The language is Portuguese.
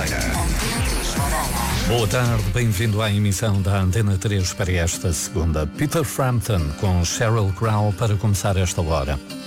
Boa tarde, bem-vindo à emissão da Antena 3 para esta segunda. Peter Frampton com Sheryl Crow para começar esta hora.